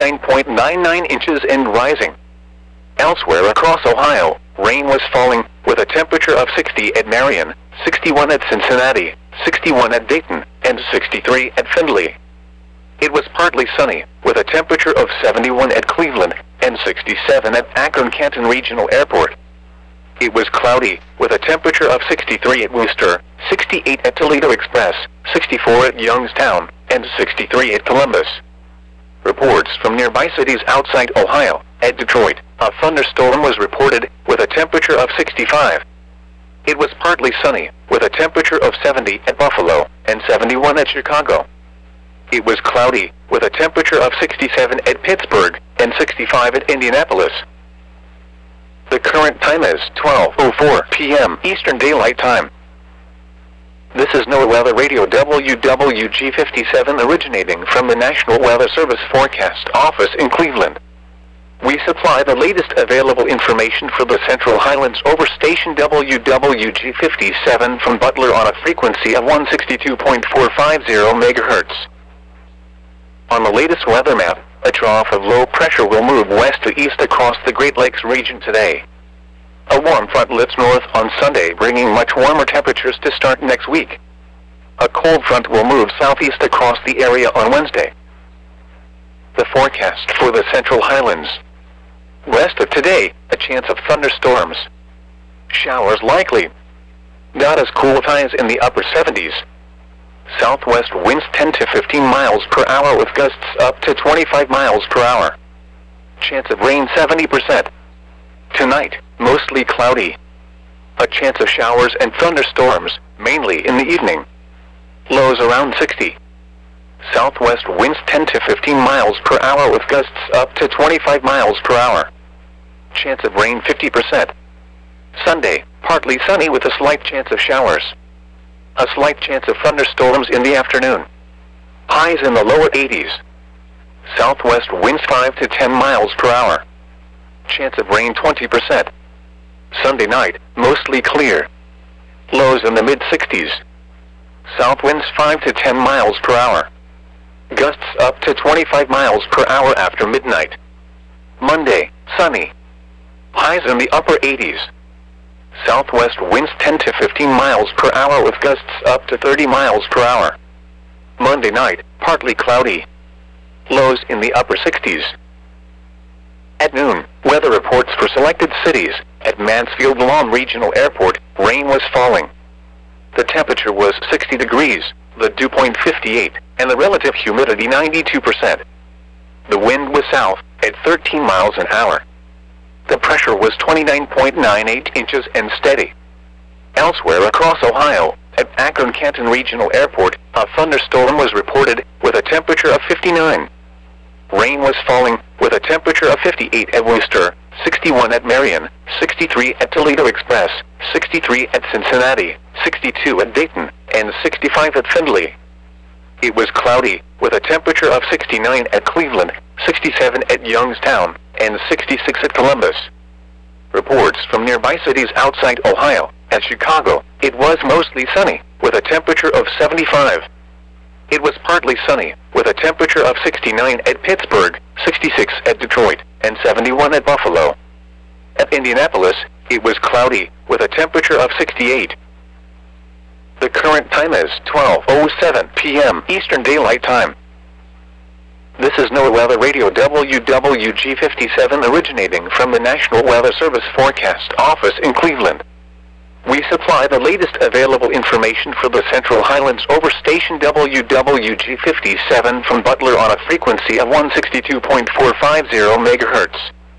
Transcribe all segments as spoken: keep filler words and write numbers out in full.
twenty-nine point nine nine inches and rising. Elsewhere across Ohio, rain was falling, with a temperature of sixty at Marion, sixty-one at Cincinnati, sixty-one at Dayton, and sixty-three at Findlay. It was partly sunny, with a temperature of seventy-one at Cleveland, and sixty-seven at Akron-Canton Regional Airport. It was cloudy, with a temperature of sixty-three at Worcester, sixty-eight at Toledo Express, sixty-four at Youngstown, and sixty-three at Columbus. Reports from nearby cities outside Ohio. At Detroit, a thunderstorm was reported, with a temperature of sixty-five. It was partly sunny, with a temperature of seventy at Buffalo, and seventy-one at Chicago. It was cloudy, with a temperature of sixty-seven at Pittsburgh, and sixty-five at Indianapolis. The current time is twelve oh four p m Eastern Daylight Time. This is NOAA Weather Radio W W G fifty-seven originating from the National Weather Service Forecast Office in Cleveland. We supply the latest available information for the Central Highlands over station W W G fifty-seven from Butler on a frequency of one sixty-two point four five zero megahertz. On the latest weather map, a trough of low pressure will move west to east across the Great Lakes region today. A warm front lifts north on Sunday, bringing much warmer temperatures to start next week. A cold front will move southeast across the area on Wednesday. The forecast for the Central Highlands. Rest of today, a chance of thunderstorms. Showers likely. Not as cool, highs in the upper seventies. Southwest winds ten to fifteen miles per hour with gusts up to twenty-five miles per hour. Chance of rain seventy percent. Tonight, mostly cloudy. A chance of showers and thunderstorms, mainly in the evening. Lows around sixty. Southwest winds ten to fifteen miles per hour with gusts up to twenty-five miles per hour. Chance of rain fifty percent. Sunday, partly sunny with a slight chance of showers. A slight chance of thunderstorms in the afternoon. Highs in the lower eighties. Southwest winds five to ten miles per hour. Chance of rain twenty percent. Sunday night, mostly clear. Lows in the mid sixties. South winds five to ten miles per hour. Gusts up to twenty-five miles per hour after midnight. Monday, sunny. Highs in the upper eighties. Southwest winds ten to fifteen miles per hour with gusts up to thirty miles per hour. Monday night, partly cloudy. Lows in the upper sixties. At noon, weather reports for selected cities. At Mansfield-Lawn Regional Airport, rain was falling. The temperature was sixty degrees, the dew point fifty-eight, and the relative humidity ninety-two percent. The wind was south, at thirteen miles an hour. The pressure was twenty-nine point nine eight inches and steady. Elsewhere across Ohio, at Akron-Canton Regional Airport, a thunderstorm was reported, with a temperature of fifty-nine. Rain was falling, with a temperature of fifty-eight at Worcester, sixty-one at Marion, sixty-three at Toledo Express, sixty-three at Cincinnati, sixty-two at Dayton, and sixty-five at Findlay. It was cloudy, with a temperature of sixty-nine at Cleveland, sixty-seven at Youngstown, and sixty-six at Columbus. Reports from nearby cities outside Ohio. At Chicago, it was mostly sunny, with a temperature of seventy-five. It was partly sunny, with a temperature of sixty-nine at Pittsburgh, sixty-six at Detroit, and seventy-one at Buffalo. At Indianapolis, it was cloudy, with a temperature of sixty-eight. The current time is twelve oh seven p m Eastern Daylight Time. This is NOAA Weather Radio W W G fifty-seven originating from the National Weather Service Forecast Office in Cleveland. We supply the latest available information for the Central Highlands over station W W G fifty-seven from Butler on a frequency of one sixty-two point four five zero megahertz.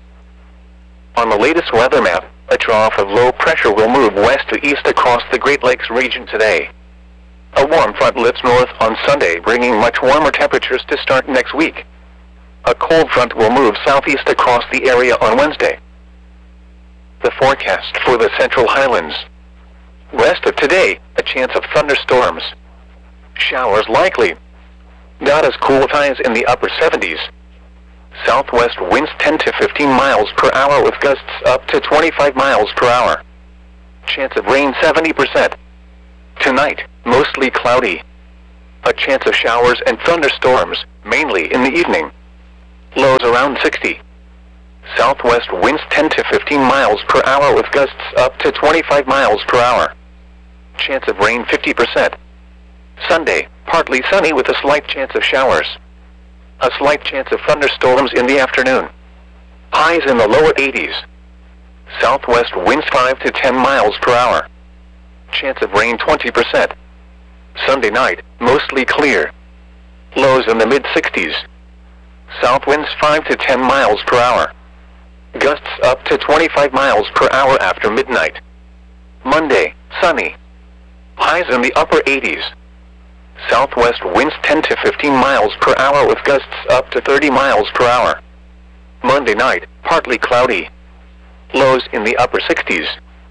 On the latest weather map, a trough of low pressure will move west to east across the Great Lakes region today. A warm front lifts north on Sunday, bringing much warmer temperatures to start next week. A cold front will move southeast across the area on Wednesday. The forecast for the Central Highlands. Rest of today, a chance of thunderstorms. Showers likely. Not as cool, highs in the upper seventies. Southwest winds ten to fifteen miles per hour with gusts up to twenty-five miles per hour. Chance of rain seventy percent. Tonight, mostly cloudy. A chance of showers and thunderstorms, mainly in the evening. Lows around sixty. Southwest winds ten to fifteen miles per hour with gusts up to twenty-five miles per hour. Chance of rain fifty percent. Sunday, partly sunny with a slight chance of showers. A slight chance of thunderstorms in the afternoon. Highs in the lower eighties. Southwest winds five to ten miles per hour. Chance of rain twenty percent. Sunday night, mostly clear. Lows in the mid sixties. South winds five to ten miles per hour. Gusts up to twenty-five miles per hour after midnight. Monday, sunny. Highs in the upper eighties. Southwest winds ten to fifteen miles per hour with gusts up to thirty miles per hour. Monday night, partly cloudy. Lows in the upper sixties.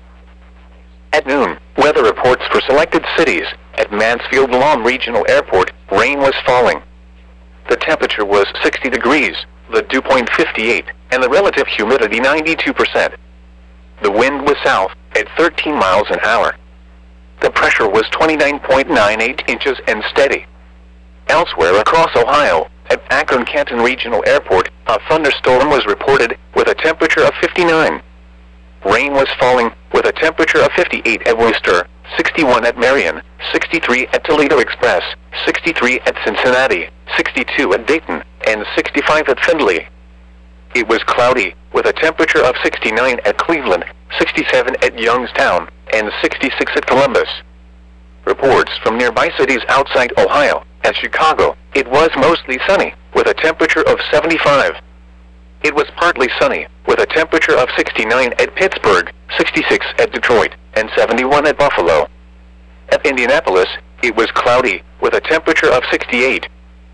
At noon, weather reports for selected cities. At Mansfield Lahm Regional Airport, rain was falling. The temperature was sixty degrees, the dew point fifty-eight, and the relative humidity ninety-two percent. The wind was south, at thirteen miles an hour. The pressure was twenty-nine point nine eight inches and steady. Elsewhere across Ohio, at Akron-Canton Regional Airport, a thunderstorm was reported, with a temperature of fifty-nine. Rain was falling, with a temperature of fifty-eight at Worcester, sixty-one at Marion, sixty-three at Toledo Express, sixty-three at Cincinnati, sixty-two at Dayton, and sixty-five at Findlay. It was cloudy, with a temperature of sixty-nine at Cleveland, sixty-seven at Youngstown, and sixty-six at Columbus. Reports from nearby cities outside Ohio. At Chicago, it was mostly sunny, with a temperature of seventy-five. It was partly sunny, with a temperature of sixty-nine at Pittsburgh, sixty-six at Detroit, and seventy-one at Buffalo. At Indianapolis, it was cloudy, with a temperature of sixty-eight.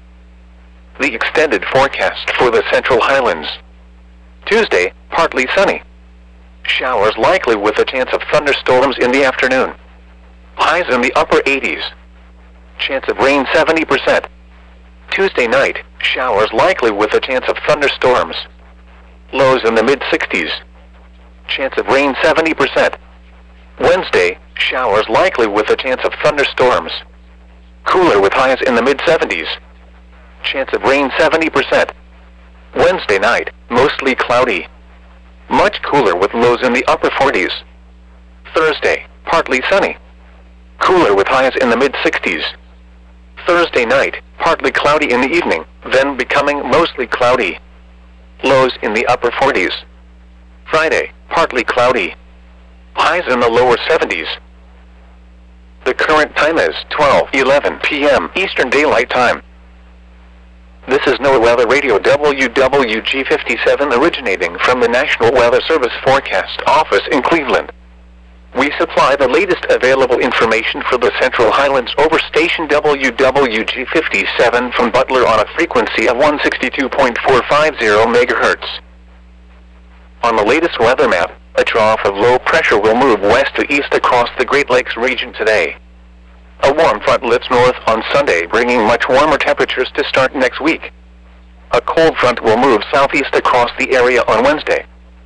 The extended forecast for the Central Highlands. Tuesday, partly sunny. Showers likely with a chance of thunderstorms in the afternoon. Highs in the upper eighties. Chance of rain seventy percent. Tuesday night, showers likely with a chance of thunderstorms. Lows in the mid sixties. Chance of rain seventy percent. Wednesday, showers likely with a chance of thunderstorms. Cooler with highs in the mid seventies. Chance of rain seventy percent. Wednesday night, mostly cloudy. Much cooler with lows in the upper forties. Thursday, partly sunny. Cooler with highs in the mid sixties. Thursday night, partly cloudy in the evening, then becoming mostly cloudy. Lows in the upper forties. Friday, partly cloudy. Highs in the lower seventies. The current time is twelve eleven p m Eastern Daylight Time. This is NOAA Weather Radio W W G fifty-seven originating from the National Weather Service Forecast Office in Cleveland. We supply the latest available information for the Central Highlands over station W W G fifty-seven from Butler on a frequency of one sixty-two point four five zero megahertz. On the latest weather map, a trough of low pressure will move west to east across the Great Lakes region today. A warm front lifts north on Sunday, bringing much warmer temperatures to start next week. A cold front will move southeast across the area on Wednesday.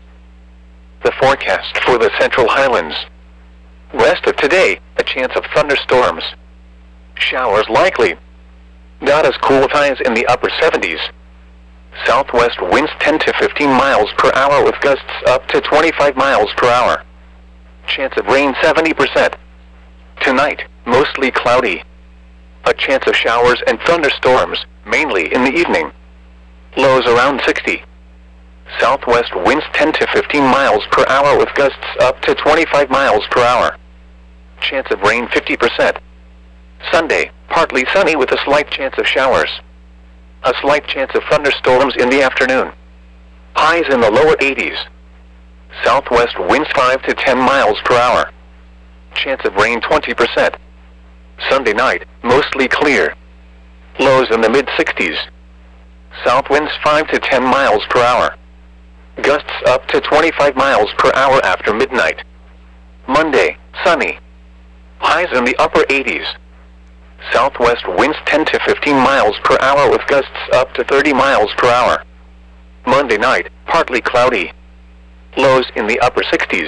The forecast for the Central Highlands. West of today, a chance of thunderstorms. Showers likely. Not as cool with highs in the upper seventies. Southwest winds ten to fifteen miles per hour with gusts up to twenty-five miles per hour. Chance of rain seventy percent. Tonight, mostly cloudy. A chance of showers and thunderstorms, mainly in the evening. Lows around sixty. Southwest winds ten to fifteen miles per hour with gusts up to twenty-five miles per hour. Chance of rain fifty percent. Sunday, partly sunny with a slight chance of showers. A slight chance of thunderstorms in the afternoon. Highs in the lower eighties. Southwest winds five to ten miles per hour. Chance of rain twenty percent. Sunday night, mostly clear. Lows in the mid sixties. South winds five to ten miles per hour. Gusts up to twenty-five miles per hour after midnight. Monday, sunny. Highs in the upper eighties. Southwest winds ten to fifteen miles per hour with gusts up to thirty miles per hour. Monday night, partly cloudy. Lows in the upper sixties.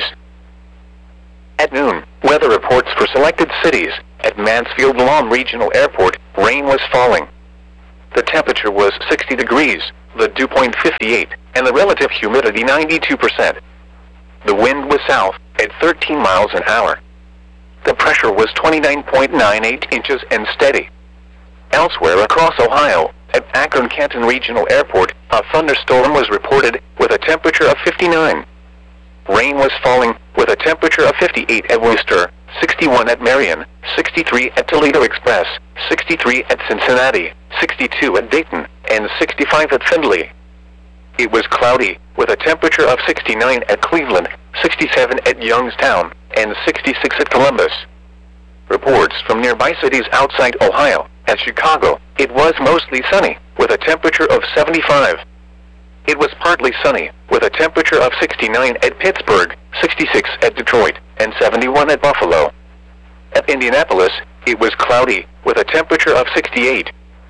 At noon, weather reports for selected cities. At Mansfield Lahm Regional Airport, rain was falling. The temperature was sixty degrees, the dew point fifty-eight, and the relative humidity ninety-two percent. The wind was south, at thirteen miles an hour. The pressure was twenty-nine point nine eight inches and steady. Elsewhere across Ohio, at Akron-Canton Regional Airport, a thunderstorm was reported, with a temperature of fifty-nine. Rain was falling, with a temperature of fifty-eight at Worcester, sixty-one at Marion, sixty-three at Toledo Express, sixty-three at Cincinnati, sixty-two at Dayton, and sixty-five at Findlay. It was cloudy, with a temperature of sixty-nine at Cleveland, sixty-seven at Youngstown, and sixty-six at Columbus. Reports from nearby cities outside Ohio. At Chicago, it was mostly sunny, with a temperature of seventy-five. It was partly sunny, with a temperature of sixty-nine at Pittsburgh, sixty-six at Detroit, and seventy-one at Buffalo. At Indianapolis, it was cloudy, with a temperature of sixty-eight.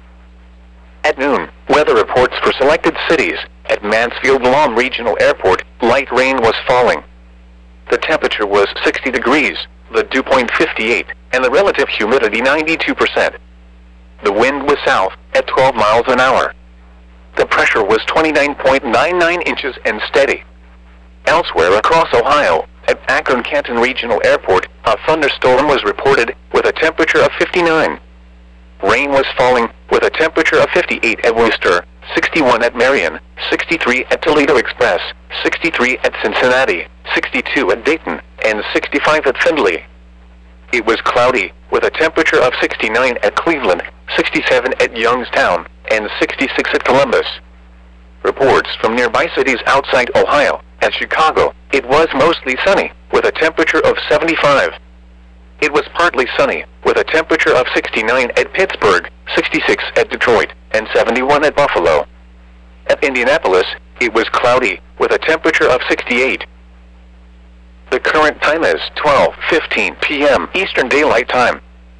At noon, weather reports for selected cities. At Mansfield-Lom Regional Airport, light rain was falling. The temperature was sixty degrees, the dew point fifty-eight, and the relative humidity ninety-two percent. The wind was south, at twelve miles an hour. The pressure was twenty-nine point nine nine inches and steady. Elsewhere across Ohio, at Akron-Canton Regional Airport, a thunderstorm was reported, with a temperature of fifty-nine. Rain was falling, with a temperature of fifty-eight at Worcester, sixty-one at Marion, sixty-three at Toledo Express, sixty-three at Cincinnati, sixty-two at Dayton, and sixty-five at Findlay. It was cloudy, with a temperature of sixty-nine at Cleveland, sixty-seven at Youngstown, and sixty-six at Columbus. Reports from nearby cities outside Ohio. At Chicago, it was mostly sunny, with a temperature of seventy-five. It was partly sunny, with a temperature of sixty-nine at Pittsburgh, sixty-six at Detroit, and seventy-one at Buffalo. At Indianapolis, it was cloudy, with a temperature of sixty-eight. The current time is twelve fifteen p m Eastern Daylight Time.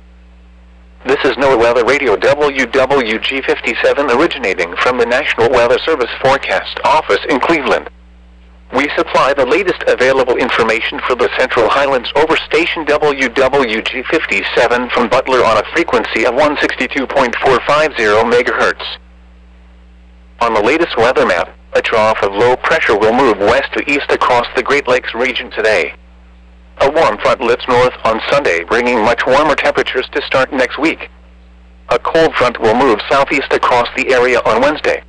This is NOAA Weather Radio W W G fifty-seven originating from the National Weather Service Forecast Office in Cleveland. We supply the latest available information for the Central Highlands over station W W G fifty-seven from Butler on a frequency of one sixty-two point four five zero megahertz. On the latest weather map, a trough of low pressure will move west to east across the Great Lakes region today. A warm front lifts north on Sunday, bringing much warmer temperatures to start next week. A cold front will move southeast across the area on Wednesday.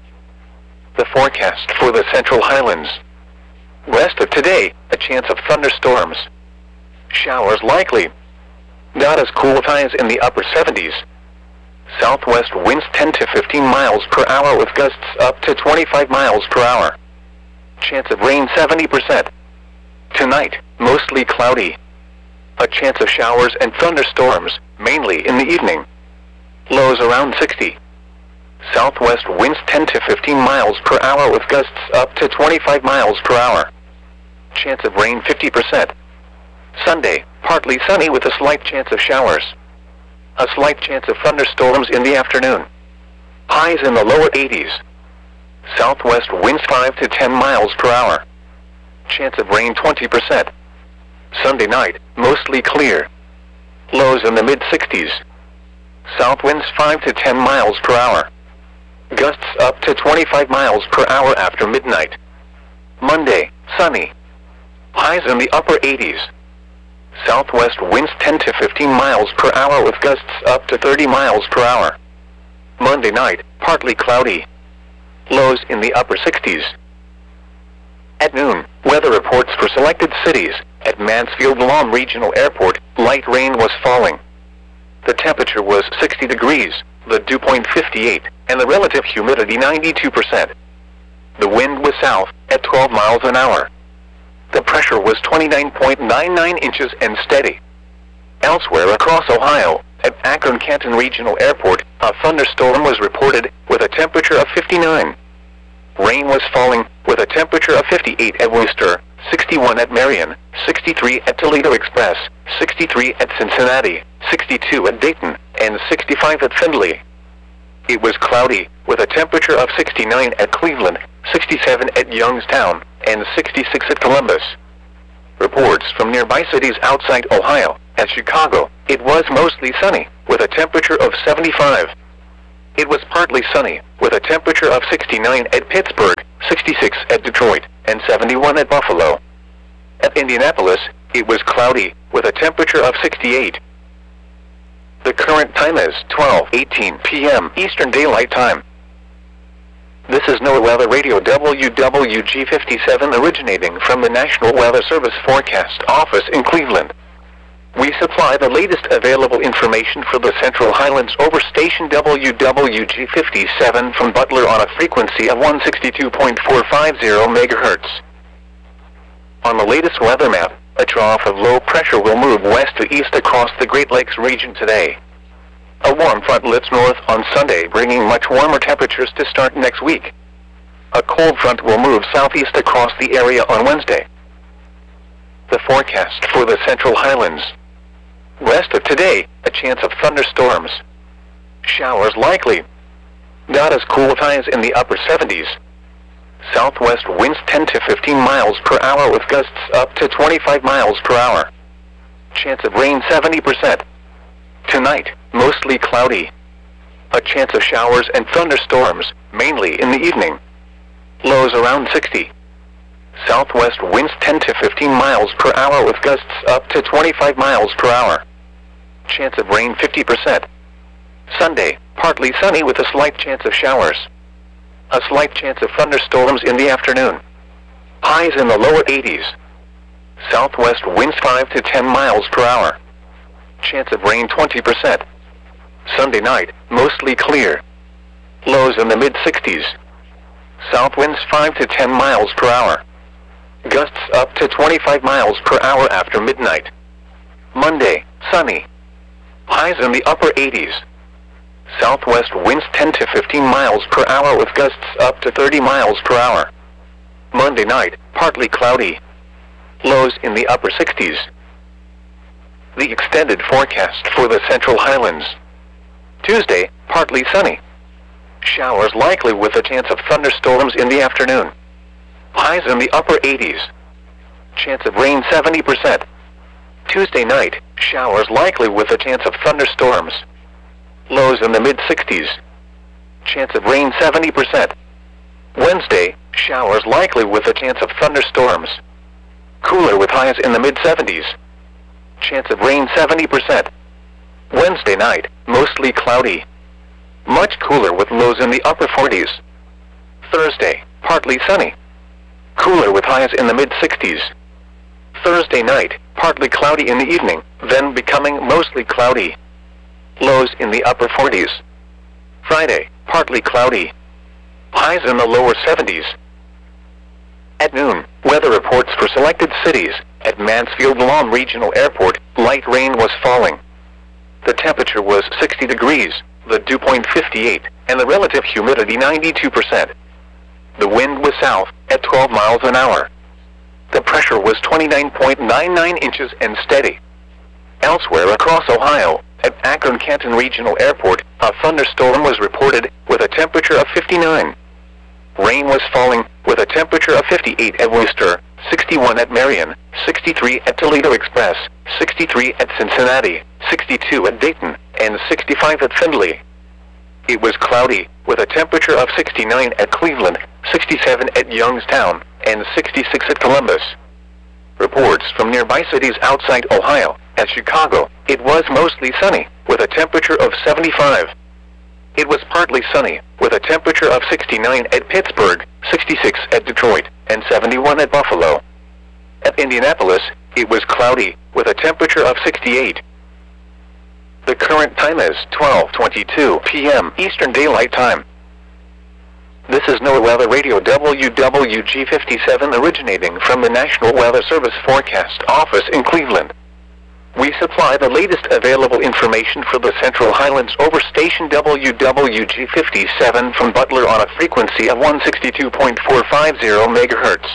The forecast for the Central Highlands. Rest of today, a chance of thunderstorms. Showers likely. Not as cool with highs in the upper seventies. Southwest winds ten to fifteen miles per hour with gusts up to twenty-five miles per hour. Chance of rain seventy percent. Tonight, mostly cloudy. A chance of showers and thunderstorms, mainly in the evening. Lows around sixty. Southwest winds ten to fifteen miles per hour with gusts up to twenty-five miles per hour. Chance of rain fifty percent. Sunday, partly sunny with a slight chance of showers. A slight chance of thunderstorms in the afternoon. Highs in the lower eighties. Southwest winds five to ten miles per hour. Chance of rain twenty percent. Sunday night, mostly clear. Lows in the mid sixties. South winds five to ten miles per hour. Gusts up to twenty-five miles per hour after midnight. Monday, sunny. Highs in the upper eighties. Southwest winds ten to fifteen miles per hour with gusts up to thirty miles per hour. Monday night, partly cloudy. Lows in the upper sixties. At noon, weather reports for selected cities. At Mansfield-Lom Regional Airport, light rain was falling. The temperature was sixty degrees, the dew point fifty-eight, and the relative humidity ninety-two percent. The wind was south, at twelve miles an hour. The pressure was twenty-nine point nine nine inches and steady. Elsewhere across Ohio, at Akron-Canton Regional Airport, a thunderstorm was reported, with a temperature of fifty-nine. Rain was falling, with a temperature of fifty-eight at Worcester, sixty-one at Marion, sixty-three at Toledo Express, sixty-three at Cincinnati, sixty-two at Dayton, and sixty-five at Findlay. It was cloudy, with a temperature of sixty-nine at Cleveland, sixty-seven at Youngstown, and sixty-six at Columbus. Reports from nearby cities outside Ohio. At Chicago, it was mostly sunny, with a temperature of seventy-five. It was partly sunny, with a temperature of sixty-nine at Pittsburgh, sixty-six at Detroit, and seventy-one at Buffalo. At Indianapolis, it was cloudy, with a temperature of sixty-eight. The current time is twelve eighteen p m Eastern Daylight Time. This is NOAA Weather Radio W W G fifty-seven originating from the National Weather Service Forecast Office in Cleveland. We supply the latest available information for the Central Highlands over station W W G fifty-seven from Butler on a frequency of one sixty-two point four five zero megahertz. On the latest weather map, a trough of low pressure will move west to east across the Great Lakes region today. A warm front lifts north on Sunday, bringing much warmer temperatures to start next week. A cold front will move southeast across the area on Wednesday. The forecast for the Central Highlands. West of today, a chance of thunderstorms. Showers likely. Not as cool with highs in the upper seventies. Southwest winds ten to fifteen miles per hour with gusts up to twenty-five miles per hour. Chance of rain seventy percent. Tonight, mostly cloudy. A chance of showers and thunderstorms, mainly in the evening. Lows around sixty. Southwest winds ten to fifteen miles per hour with gusts up to twenty-five miles per hour. Chance of rain fifty percent. Sunday, partly sunny with a slight chance of showers. A slight chance of thunderstorms in the afternoon. Highs in the lower eighties. Southwest winds five to ten miles per hour. Chance of rain twenty percent. Sunday night, mostly clear. Lows in the mid sixties. South winds five to ten miles per hour. Gusts up to twenty-five miles per hour after midnight. Monday, sunny. Highs in the upper eighties. Southwest winds ten to fifteen miles per hour with gusts up to thirty miles per hour. Monday night, partly cloudy. Lows in the upper sixties. The extended forecast for the Central Highlands. Tuesday, partly sunny. Showers likely with a chance of thunderstorms in the afternoon. Highs in the upper eighties. Chance of rain seventy percent. Tuesday night, showers likely with a chance of thunderstorms. Lows in the mid sixties. Chance of rain seventy percent. Wednesday, showers likely with a chance of thunderstorms. Cooler with highs in the mid seventies. Chance of rain seventy percent. Wednesday night, mostly cloudy. Much cooler with lows in the upper forties. Thursday, partly sunny. Cooler with highs in the mid sixties. Thursday night, partly cloudy in the evening, then becoming mostly cloudy. Lows in the upper forties. Friday, partly cloudy. Highs in the lower seventies. At noon, weather reports for selected cities. At Mansfield Lawn Regional Airport, light rain was falling. The temperature was sixty degrees, the dew point fifty-eight, and the relative humidity ninety-two percent. The wind was south, at twelve miles an hour. The pressure was twenty-nine point nine nine inches and steady. Elsewhere across Ohio, at Akron-Canton Regional Airport, a thunderstorm was reported, with a temperature of fifty-nine. Rain was falling, with a temperature of fifty-eight at Worcester, sixty-one at Marion, sixty-three at Toledo Express, sixty-three at Cincinnati, sixty-two at Dayton, and sixty-five at Findlay. It was cloudy, with a temperature of sixty-nine at Cleveland, sixty-seven at Youngstown, and sixty-six at Columbus. Reports from nearby cities outside Ohio. At Chicago, it was mostly sunny, with a temperature of seventy-five. It was partly sunny, with a temperature of sixty-nine at Pittsburgh, sixty-six at Detroit, and seventy-one at Buffalo. At Indianapolis, it was cloudy, with a temperature of sixty-eight. The current time is twelve twenty-two p m Eastern Daylight Time. This is NOAA Weather Radio W W G fifty-seven originating from the National Weather Service Forecast Office in Cleveland. We supply the latest available information for the Central Highlands over station W W G fifty-seven from Butler on a frequency of one sixty-two point four five zero megahertz.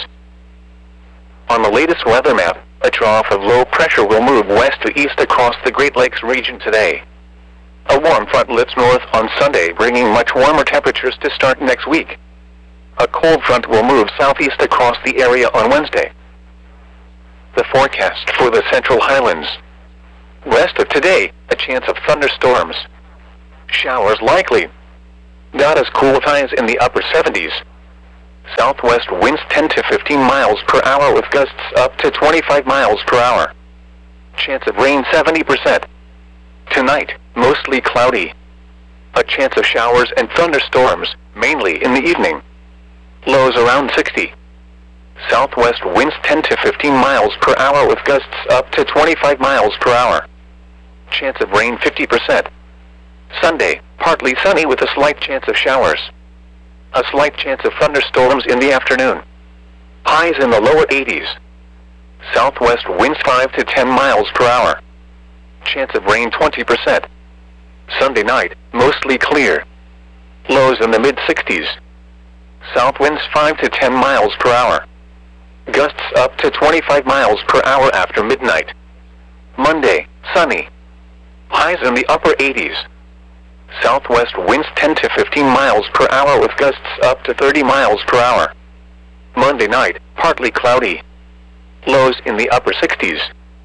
On the latest weather map, a trough of low pressure will move west to east across the Great Lakes region today. A warm front lifts north on Sunday, bringing much warmer temperatures to start next week. A cold front will move southeast across the area on Wednesday. The forecast for the Central Highlands. West of today, a chance of thunderstorms. Showers likely. Not as cool with highs in the upper seventies. Southwest winds ten to fifteen miles per hour with gusts up to twenty-five miles per hour. Chance of rain seventy percent. Tonight, mostly cloudy. A chance of showers and thunderstorms, mainly in the evening. Lows around sixty. Southwest winds ten to fifteen miles per hour with gusts up to twenty-five miles per hour. Chance of rain fifty percent. Sunday, partly sunny with a slight chance of showers. A slight chance of thunderstorms in the afternoon. Highs in the lower eighties. Southwest winds five to ten miles per hour. Chance of rain twenty percent. Sunday night, mostly clear. Lows in the mid sixties. South winds five to ten miles per hour. Gusts up to twenty-five miles per hour after midnight. Monday, sunny. Highs in the upper eighties. Southwest winds ten to fifteen miles per hour with gusts up to thirty miles per hour. Monday night, partly cloudy. Lows in the upper sixties.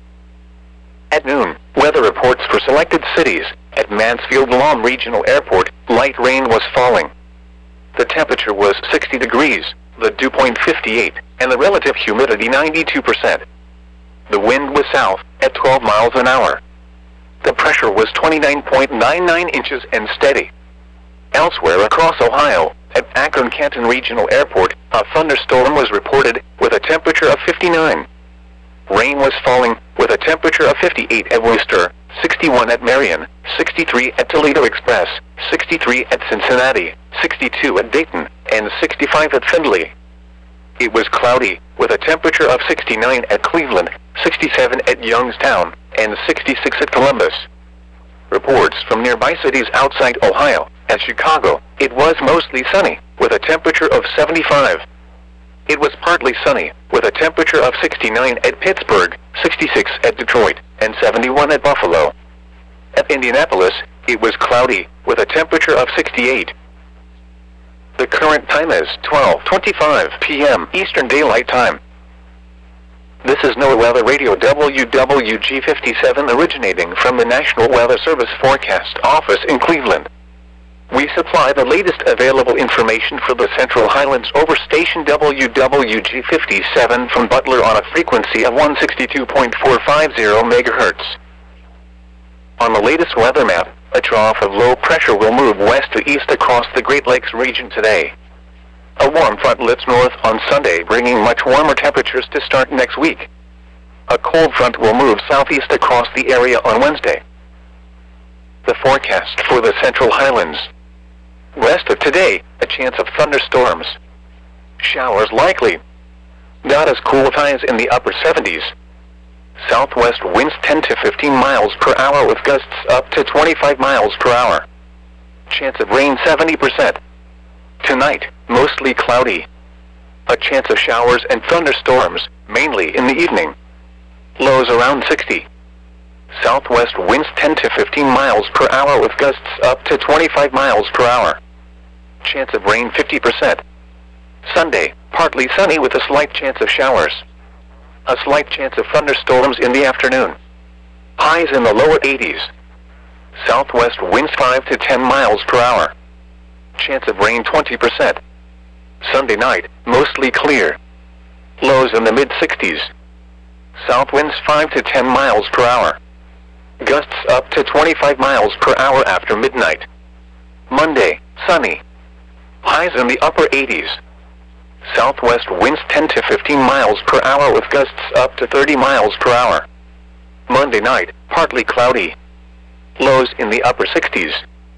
At noon, weather reports for selected cities. At Mansfield-Lahm Regional Airport, light rain was falling. The temperature was sixty degrees, the dew point fifty-eight, and the relative humidity ninety-two percent. The wind was south, at twelve miles an hour. The pressure was twenty-nine point nine nine inches and steady. Elsewhere across Ohio, at Akron-Canton Regional Airport, a thunderstorm was reported, with a temperature of fifty-nine. Rain was falling, with a temperature of fifty-eight at Worcester, sixty-one at Marion, sixty-three at Toledo Express, sixty-three at Cincinnati, sixty-two at Dayton, and sixty-five at Findlay. It was cloudy, with a temperature of sixty-nine at Cleveland, sixty-seven at Youngstown, and sixty-six at Columbus. Reports from nearby cities outside Ohio. At Chicago, it was mostly sunny, with a temperature of seventy-five. It was partly sunny, with a temperature of sixty-nine at Pittsburgh, sixty-six at Detroit, and seventy-one at Buffalo. At Indianapolis, it was cloudy, with a temperature of sixty-eight. The current time is twelve twenty-five p m Eastern Daylight Time. This is NOAA Weather Radio W W G fifty-seven originating from the National Weather Service Forecast Office in Cleveland. We supply the latest available information for the Central Highlands over station W W G fifty-seven from Butler on a frequency of one sixty-two point four five zero megahertz. On the latest weather map, a trough of low pressure will move west to east across the Great Lakes region today. A warm front lifts north on Sunday, bringing much warmer temperatures to start next week. A cold front will move southeast across the area on Wednesday. The forecast for the Central Highlands. West of today, a chance of thunderstorms. Showers likely. Not as cool with highs in the upper seventies. Southwest winds ten to fifteen miles per hour with gusts up to twenty-five miles per hour. Chance of rain seventy percent. Tonight, mostly cloudy. A chance of showers and thunderstorms, mainly in the evening. Lows around sixty. Southwest winds ten to fifteen miles per hour with gusts up to twenty-five miles per hour. Chance of rain fifty percent. Sunday, partly sunny with a slight chance of showers. A slight chance of thunderstorms in the afternoon. Highs in the lower eighties. Southwest winds five to ten miles per hour. Chance of rain twenty percent. Sunday night, mostly clear. Lows in the mid sixties. South winds five to ten miles per hour. Gusts up to twenty-five miles per hour after midnight. Monday, sunny. Highs in the upper eighties. Southwest winds ten to fifteen miles per hour with gusts up to thirty miles per hour. Monday night, partly cloudy. Lows in the upper sixties.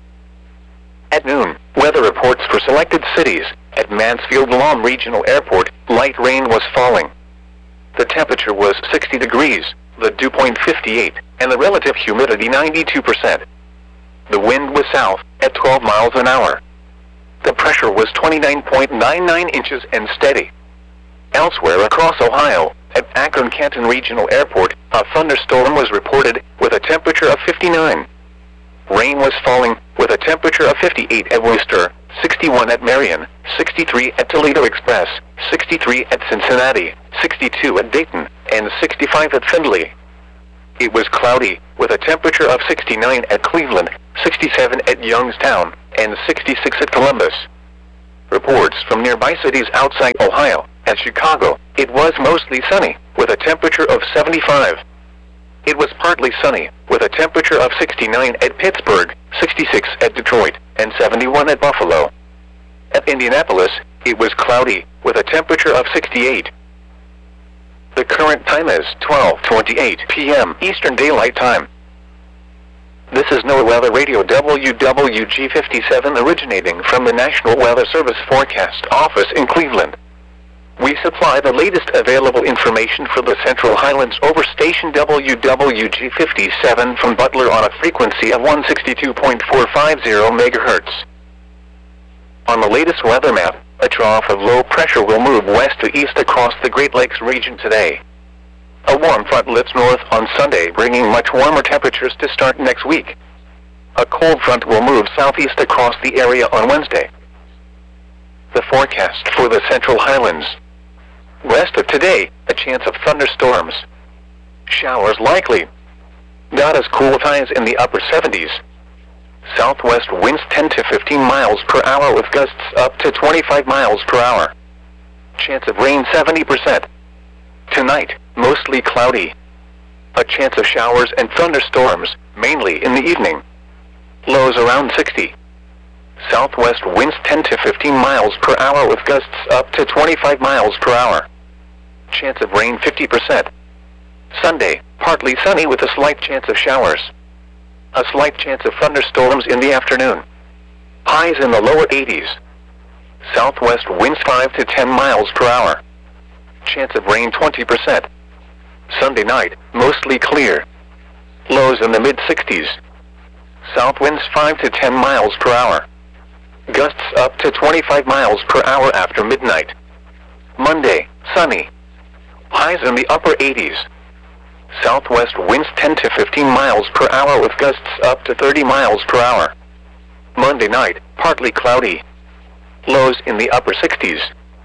At noon, weather reports for selected cities. At Mansfield-Lahm Regional Airport, light rain was falling. The temperature was sixty degrees, the dew point fifty-eight, and the relative humidity ninety-two percent. The wind was south, at twelve miles an hour. The pressure was twenty-nine point nine nine inches and steady. Elsewhere across Ohio, at Akron-Canton Regional Airport, a thunderstorm was reported, with a temperature of fifty-nine. Rain was falling, with a temperature of fifty-eight at Worcester, sixty-one at Marion, sixty-three at Toledo Express, sixty-three at Cincinnati, sixty-two at Dayton, and sixty-five at Findlay. It was cloudy, with a temperature of sixty-nine at Cleveland, sixty-seven at Youngstown, and sixty-six at Columbus. Reports from nearby cities outside Ohio. At Chicago, it was mostly sunny, with a temperature of seventy-five. It was partly sunny, with a temperature of sixty-nine at Pittsburgh, sixty-six at Detroit, and seventy-one at Buffalo. At Indianapolis, it was cloudy, with a temperature of sixty-eight. The current time is twelve twenty-eight p m Eastern Daylight Time. This is NOAA Weather Radio W W G fifty-seven originating from the National Weather Service Forecast Office in Cleveland. We supply the latest available information for the Central Highlands over station W W G fifty-seven from Butler on a frequency of one sixty-two point four five zero megahertz. On the latest weather map, a trough of low pressure will move west to east across the Great Lakes region today. A warm front lifts north on Sunday, bringing much warmer temperatures to start next week. A cold front will move southeast across the area on Wednesday. The forecast for the Central Highlands. West of today, a chance of thunderstorms. Showers likely. Not as cool with highs in the upper seventies. Southwest winds ten to fifteen miles per hour with gusts up to twenty-five miles per hour. Chance of rain seventy percent. Tonight, mostly cloudy. A chance of showers and thunderstorms, mainly in the evening. Lows around sixty. Southwest winds ten to fifteen miles per hour with gusts up to twenty-five miles per hour. Chance of rain fifty percent. Sunday, partly sunny with a slight chance of showers. A slight chance of thunderstorms in the afternoon. Highs in the lower eighties. Southwest winds five to ten miles per hour. Chance of rain twenty percent. Sunday night, mostly clear. Lows in the mid sixties. South winds five to ten miles per hour. Gusts up to twenty-five miles per hour after midnight. Monday, sunny. Highs in the upper eighties. Southwest winds ten to fifteen miles per hour with gusts up to thirty miles per hour. Monday night, partly cloudy. Lows in the upper sixties.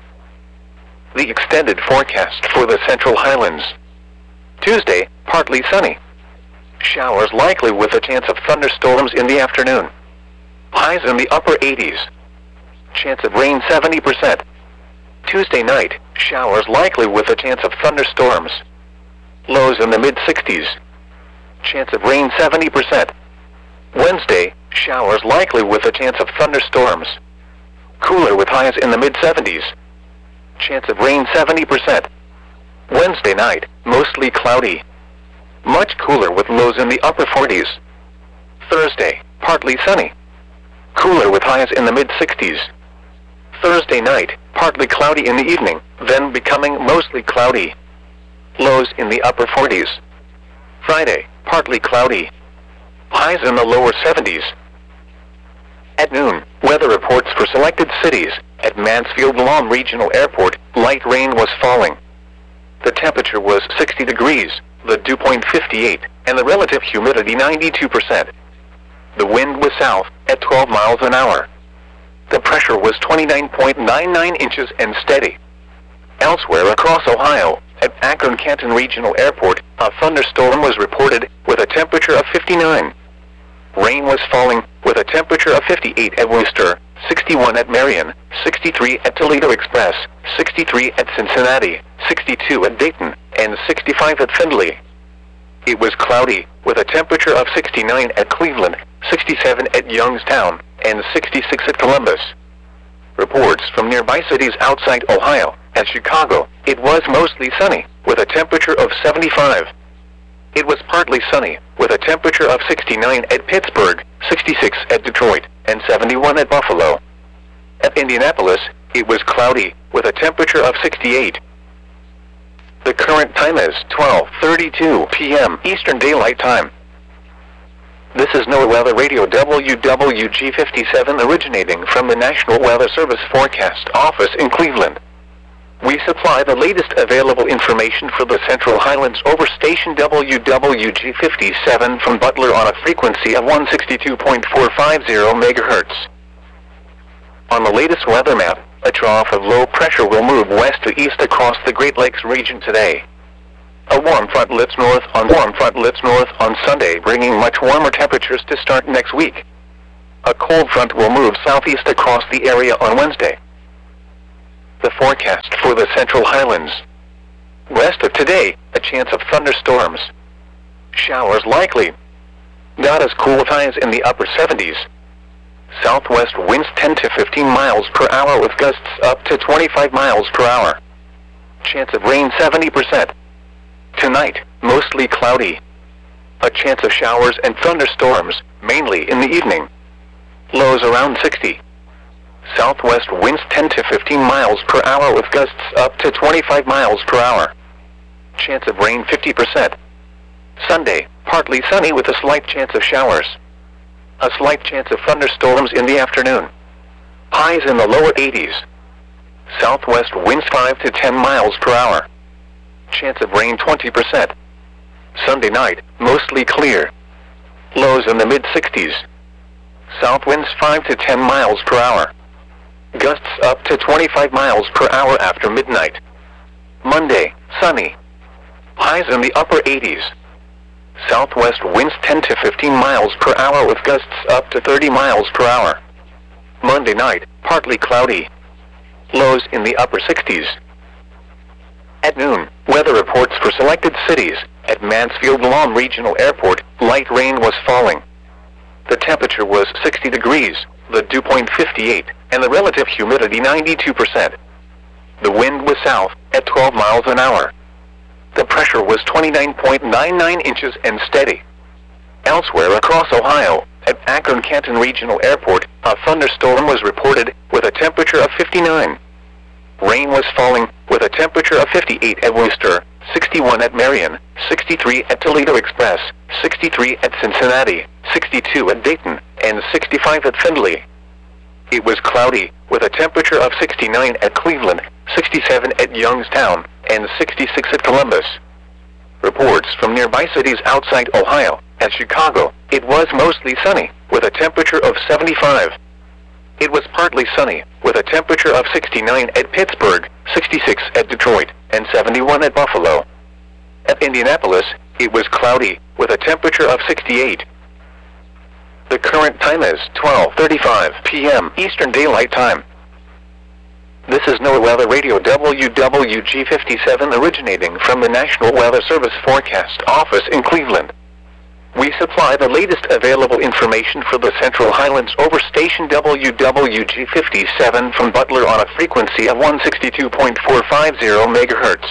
The extended forecast for the Central Highlands. Tuesday, partly sunny. Showers likely with a chance of thunderstorms in the afternoon. Highs in the upper eighties. Chance of rain seventy percent. Tuesday night, showers likely with a chance of thunderstorms. Lows in the mid sixties. Chance of rain seventy percent. Wednesday, showers likely with a chance of thunderstorms. Cooler with highs in the mid seventies. Chance of rain seventy percent. Wednesday night, mostly cloudy. Much cooler with lows in the upper forties. Thursday, partly sunny. Cooler with highs in the mid sixties. Thursday night, partly cloudy in the evening, then becoming mostly cloudy. Lows in the upper forties. Friday, partly cloudy. Highs in the lower seventies. At noon, weather reports for selected cities. At Mansfield-Lahm Regional Airport, light rain was falling. The temperature was sixty degrees, the dew point fifty-eight, and the relative humidity ninety-two percent. The wind was south, at twelve miles an hour. The pressure was twenty-nine point nine nine inches and steady. Elsewhere across Ohio, at Akron-Canton Regional Airport, a thunderstorm was reported, with a temperature of fifty-nine. Rain was falling, with a temperature of fifty-eight at Worcester, sixty-one at Marion, sixty-three at Toledo Express, sixty-three at Cincinnati, sixty-two at Dayton, and sixty-five at Findlay. It was cloudy, with a temperature of sixty-nine at Cleveland, sixty-seven at Youngstown, and sixty-six at Columbus. Reports from nearby cities outside Ohio. At Chicago, it was mostly sunny, with a temperature of seventy-five. It was partly sunny, with a temperature of sixty-nine at Pittsburgh, sixty-six at Detroit, and seventy-one at Buffalo. At Indianapolis, it was cloudy, with a temperature of sixty-eight. The current time is twelve thirty-two p m Eastern Daylight Time. This is NOAA Weather Radio W W G fifty-seven originating from the National Weather Service Forecast Office in Cleveland. We supply the latest available information for the Central Highlands over station W W G fifty-seven from Butler on a frequency of one sixty-two point four five zero megahertz. On the latest weather map, a trough of low pressure will move west to east across the Great Lakes region today. A warm front lifts north on warm front lifts north on Sunday, bringing much warmer temperatures to start next week. A cold front will move southeast across the area on Wednesday. The forecast for the Central Highlands. West of today, a chance of thunderstorms. Showers likely. Not as cool with highs in the upper seventies. Southwest winds ten to fifteen miles per hour with gusts up to twenty-five miles per hour. Chance of rain seventy percent. Tonight, mostly cloudy. A chance of showers and thunderstorms, mainly in the evening. Lows around sixty. Southwest winds ten to fifteen miles per hour with gusts up to twenty-five miles per hour. Chance of rain fifty percent. Sunday, partly sunny with a slight chance of showers. A slight chance of thunderstorms in the afternoon. Highs in the lower eighties. Southwest winds five to ten miles per hour. Chance of rain twenty percent. Sunday night, mostly clear. Lows in the mid sixties. South winds five to ten miles per hour. Gusts up to twenty-five miles per hour after midnight. Monday, sunny. Highs in the upper eighties. Southwest winds ten to fifteen miles per hour with gusts up to thirty miles per hour. Monday night, partly cloudy. Lows in the upper sixties. At noon, weather reports for selected cities. At Mansfield Lawn Regional Airport, light rain was falling. The temperature was sixty degrees, the dew point fifty-eight, and the relative humidity ninety-two percent. The wind was south, at twelve miles an hour. The pressure was twenty-nine point nine nine inches and steady. Elsewhere across Ohio, at Akron-Canton Regional Airport, a thunderstorm was reported, with a temperature of fifty-nine. Rain was falling, with a temperature of fifty-eight at Worcester, sixty-one at Marion, sixty-three at Toledo Express, sixty-three at Cincinnati, sixty-two at Dayton, and sixty-five at Findlay. It was cloudy, with a temperature of sixty-nine at Cleveland, sixty-seven at Youngstown, and sixty-six at Columbus. Reports from nearby cities outside Ohio. At Chicago, it was mostly sunny, with a temperature of seventy-five. It was partly sunny, with a temperature of sixty-nine at Pittsburgh, sixty-six at Detroit, and seventy-one at Buffalo. At Indianapolis, it was cloudy, with a temperature of sixty-eight. The current time is twelve thirty-five p m Eastern Daylight Time. This is NOAA Weather Radio W W G fifty-seven originating from the National Weather Service Forecast Office in Cleveland. We supply the latest available information for the Central Highlands over station W W G fifty-seven from Butler on a frequency of one sixty-two point four five zero megahertz.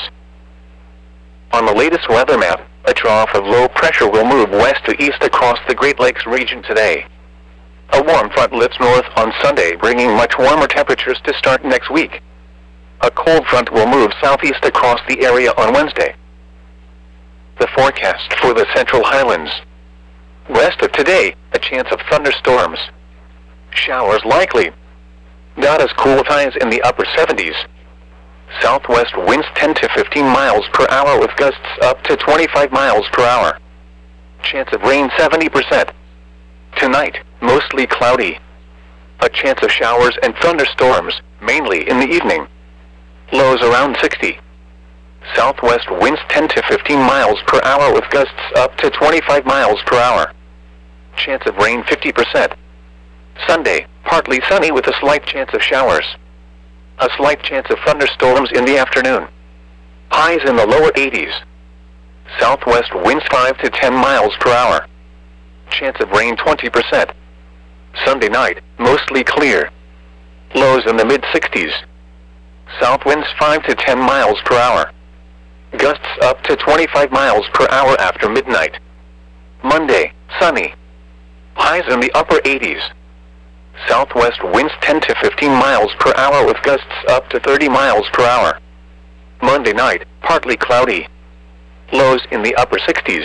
On the latest weather map, a trough of low pressure will move west to east across the Great Lakes region today. A warm front lifts north on Sunday, bringing much warmer temperatures to start next week. A cold front will move southeast across the area on Wednesday. The forecast for the Central Highlands. West of today, a chance of thunderstorms. Showers likely. Not as cool with highs in the upper seventies. Southwest winds ten to fifteen miles per hour with gusts up to twenty-five miles per hour. Chance of rain seventy percent. Tonight, mostly cloudy. A chance of showers and thunderstorms, mainly in the evening. Lows around sixty. Southwest winds ten to fifteen miles per hour with gusts up to twenty-five miles per hour. Chance of rain fifty percent. Sunday, partly sunny with a slight chance of showers. A slight chance of thunderstorms in the afternoon. Highs in the lower eighties. Southwest winds five to ten miles per hour. Chance of rain twenty percent. Sunday night, mostly clear. Lows in the mid sixties. South winds five to ten miles per hour. Gusts up to twenty-five miles per hour after midnight. Monday, sunny. Highs in the upper eighties. Southwest winds ten to fifteen miles per hour with gusts up to thirty miles per hour. Monday night, partly cloudy. Lows in the upper sixties.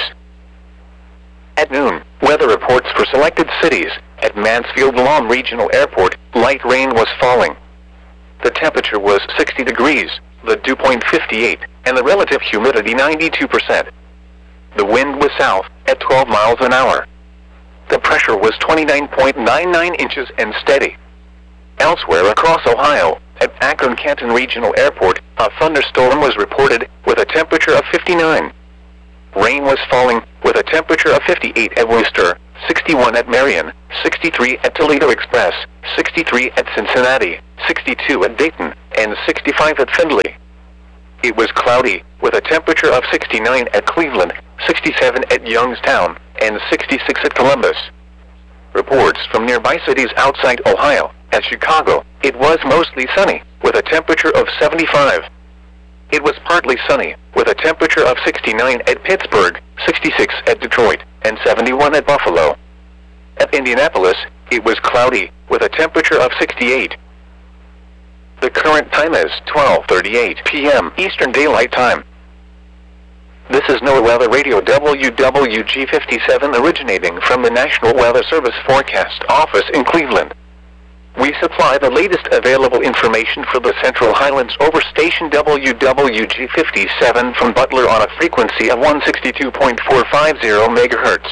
At noon, weather reports for selected cities. At Mansfield Lawn Regional Airport, light rain was falling. The temperature was sixty degrees, the dew point fifty-eight, and the relative humidity ninety-two percent. The wind was south, at twelve miles an hour. The pressure was twenty-nine point nine nine inches and steady. Elsewhere across Ohio, at Akron-Canton Regional Airport, a thunderstorm was reported, with a temperature of fifty-nine. Rain was falling, with a temperature of fifty-eight at Worcester, sixty-one at Marion, sixty-three at Toledo Express, sixty-three at Cincinnati, sixty-two at Dayton, and sixty-five at Findlay. It was cloudy, with a temperature of sixty-nine at Cleveland, sixty-seven at Youngstown, and sixty-six at Columbus. Reports from nearby cities outside Ohio. At Chicago, it was mostly sunny, with a temperature of seventy-five. It was partly sunny, with a temperature of sixty-nine at Pittsburgh, sixty-six at Detroit, and seventy-one at Buffalo. At Indianapolis, it was cloudy, with a temperature of sixty-eight. The current time is twelve thirty-eight p m Eastern Daylight Time. This is NOAA Weather Radio W W G fifty-seven originating from the National Weather Service Forecast Office in Cleveland. We supply the latest available information for the Central Highlands over station W W G fifty-seven from Butler on a frequency of one sixty-two point four five zero megahertz.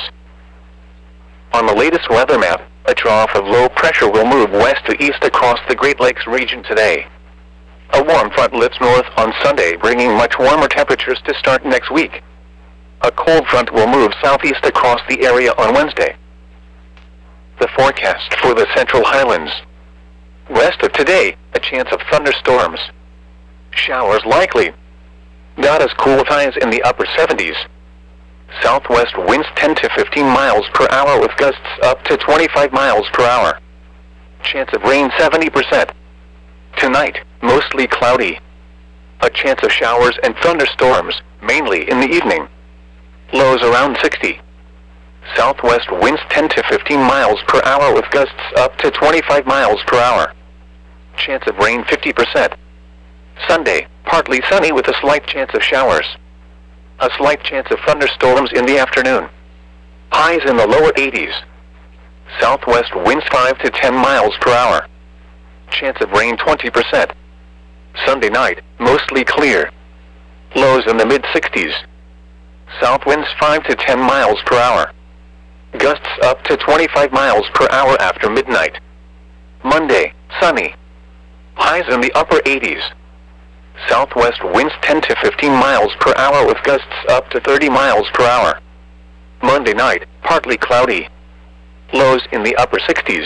On the latest weather map, a trough of low pressure will move west to east across the Great Lakes region today. A warm front lifts north on Sunday, bringing much warmer temperatures to start next week. A cold front will move southeast across the area on Wednesday. The forecast for the Central Highlands. West of today, a chance of thunderstorms. Showers likely. Not as cool with highs in the upper seventies. Southwest winds ten to fifteen miles per hour with gusts up to twenty-five miles per hour. Chance of rain seventy percent. Tonight, mostly cloudy. A chance of showers and thunderstorms, mainly in the evening. Lows around sixty. Southwest winds ten to fifteen miles per hour with gusts up to twenty-five miles per hour. Chance of rain fifty percent. Sunday, partly sunny with a slight chance of showers. A slight chance of thunderstorms in the afternoon. Highs in the lower eighties. Southwest winds five to ten miles per hour. Chance of rain twenty percent. Sunday night, mostly clear. Lows in the mid sixties. South winds five to ten miles per hour. Gusts up to twenty-five miles per hour after midnight. Monday, sunny. Highs in the upper eighties. Southwest winds ten to fifteen miles per hour with gusts up to thirty miles per hour. Monday night, partly cloudy. Lows in the upper sixties.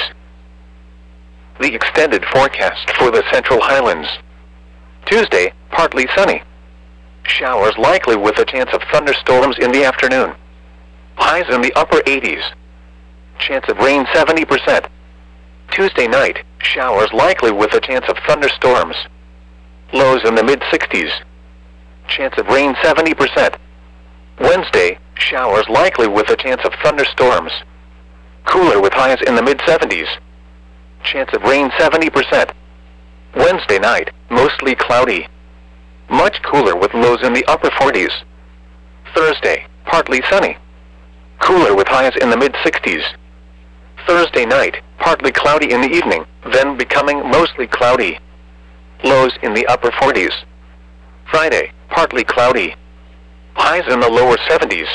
The extended forecast for the Central Highlands. Tuesday, partly sunny. Showers likely with a chance of thunderstorms in the afternoon. Highs in the upper eighties. Chance of rain seventy percent. Tuesday night, showers likely with a chance of thunderstorms. Lows in the mid sixties. Chance of rain seventy percent. Wednesday, showers likely with a chance of thunderstorms. Cooler with highs in the mid seventies. Chance of rain seventy percent. Wednesday night, mostly cloudy. Much cooler with lows in the upper forties. Thursday, partly sunny. Cooler with highs in the mid sixties. Thursday night, partly cloudy in the evening, then becoming mostly cloudy. Lows in the upper forties. Friday, partly cloudy. Highs in the lower seventies.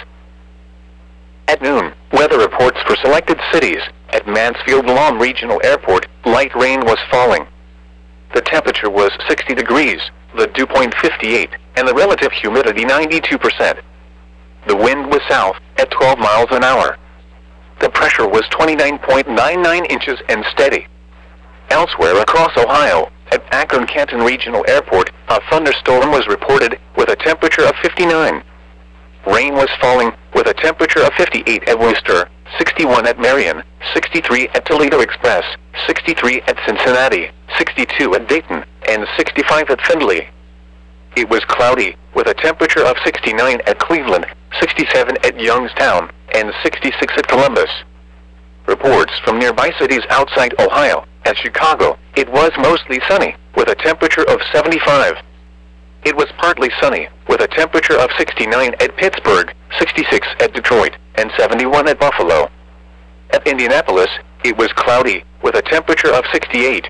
At noon, weather reports for selected cities. At Mansfield Lawn Regional Airport, light rain was falling. The temperature was sixty degrees, the dew point fifty-eight, and the relative humidity ninety-two percent. The wind was south, at twelve miles an hour. The pressure was twenty-nine point nine nine inches and steady. Elsewhere across Ohio, at Akron-Canton Regional Airport, a thunderstorm was reported, with a temperature of fifty-nine. Rain was falling, with a temperature of fifty-eight at Worcester, sixty-one at Marion, sixty-three at Toledo Express, sixty-three at Cincinnati, sixty-two at Dayton, and sixty-five at Findlay. It was cloudy, with a temperature of sixty-nine at Cleveland, sixty-seven at Youngstown, and sixty-six at Columbus. Reports from nearby cities outside Ohio. At Chicago, it was mostly sunny, with a temperature of seventy-five. It was partly sunny, with a temperature of sixty-nine at Pittsburgh, sixty-six at Detroit, and seventy-one at Buffalo. At Indianapolis, it was cloudy, with a temperature of sixty-eight.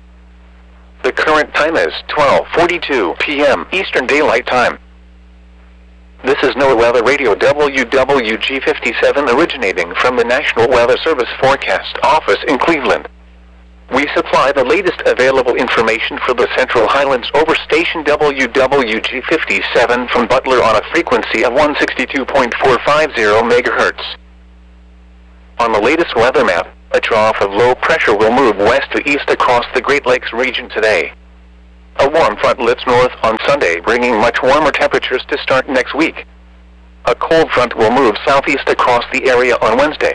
The current time is twelve forty-two p m Eastern Daylight Time. This is NOAA Weather Radio W W G fifty-seven originating from the National Weather Service Forecast Office in Cleveland. We supply the latest available information for the Central Highlands over station W W G fifty-seven from Butler on a frequency of one sixty-two point four five zero megahertz. On the latest weather map, a trough of low pressure will move west to east across the Great Lakes region today. A warm front lifts north on Sunday, bringing much warmer temperatures to start next week. A cold front will move southeast across the area on Wednesday.